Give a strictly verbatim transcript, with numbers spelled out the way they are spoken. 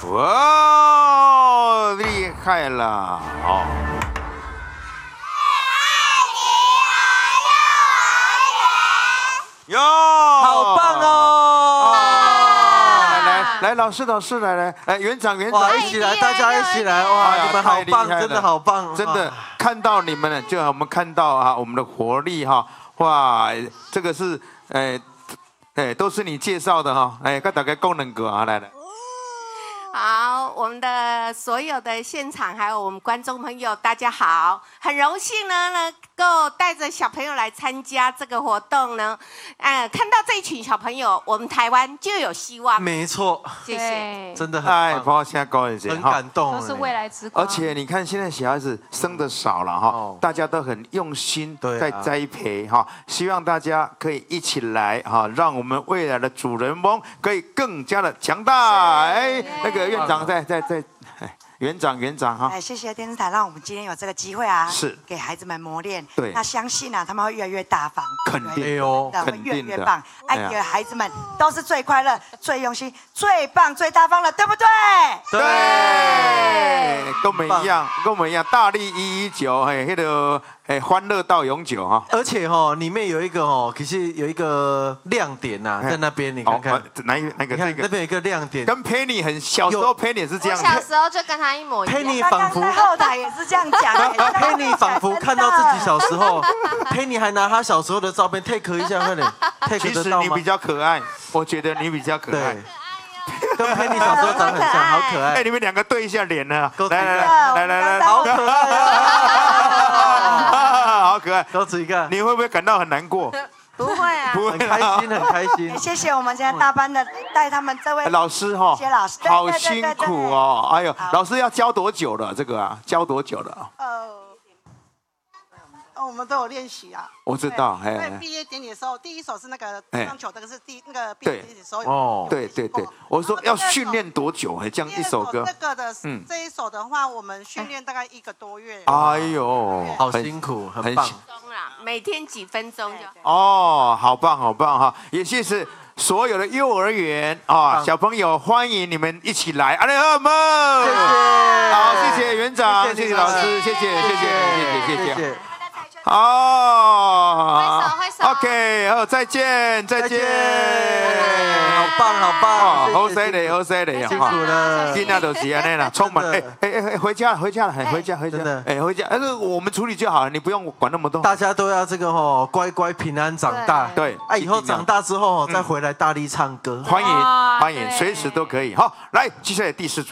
哇，厉害了哦！哟， 好棒哦！ 来来来，老师老师来来，哎，园长园长， 一起来，大家一起来，哇，你们好棒，真的好棒， 真的看到你们了，就我们看到啊，我们的活力哈，哇，这个是哎哎，都是你介绍的哈，哎，给大家功能歌啊，来来。 好，我们的所有的现场还有我们观众朋友，大家好，很荣幸呢，能够带着小朋友来参加这个活动呢。呃，看到这一群小朋友，我们台湾就有希望。 没错， 谢谢， 真的很哎， 棒， 包下高一些， 很感动， 都是未来之光。 而且你看，现在小孩子生的少了哈，大家都很用心在栽培哈，希望大家可以一起来哈，让我们未来的主人翁可以更加的强大。哎，那个。院长在在在，园长园长哈， 哎，谢谢电视台让我们今天有这个机会啊， 是给孩子们磨练。 对， 那相信啊，他们会越来越大方， 肯定哦， 肯会越来定的。 越棒，哎，给孩子们都是最快乐、最用心、最棒、最大方的，对不对？ 对，跟我们一样，跟我们一样，大力一一九，哎，那个哎，欢乐到永久哈。 而且哈，里面有一个哦，其实有一个亮点呐，在那边你看看， 哪一那个这个那边有一个亮点， 跟 Penny 很小时候 Penny 是这样， 小时候就跟他一模一样。 Penny 仿佛后台也是这样讲 ，Penny 仿佛看到自己小时候，Penny 还拿他小时候的照片 take 一下，快点 take 其得到吗？ 实你比较可爱，我觉得你比较可爱。 跟 Penny 小时候长很像，好可爱。 哎，你们两个对一下脸呢，来来来来来， 好可爱啊！ 好可爱， 都指一个。 你会不会感到很难过？ 不会啊， 不会， 很开心，很开心。 谢谢我们现在大班的带他们这位老师哈， 谢老师， 好辛苦哦。哎呦，老师要教多久了？这个啊，教多久了？ 呃，我们都有练习啊。 我知道， 哎。因为毕业典礼的时候，第一首是那个乒乓球，这个是第那个毕业典礼的时候。 哦，对对对，我说要训练多久？哎，这样一首歌。 这个的，嗯，这一首的话，我们训练大概一个多月。 哎呦， 好辛苦，很棒。 每天几分钟就。 哦，好棒好棒哈！也谢谢所有的幼儿园啊小朋友，欢迎你们一起来，阿雷尔们，谢谢， 好，谢谢园长，谢谢老师，谢谢谢谢谢谢谢谢。哦， 挥手挥手 ，OK， 好，再见再见， 好棒好棒， 好犀利好犀利， 辛苦了， 今天就是安尼啦，充满哎哎哎，回家回家了，回家回家，哎回家，哎我们处理就好了，你不用管那么多。 大家都要这个吼，乖乖平安长大， 对， 哎以后长大之后再回来大力唱歌， 欢迎欢迎，随时都可以。好，来接下来第四组。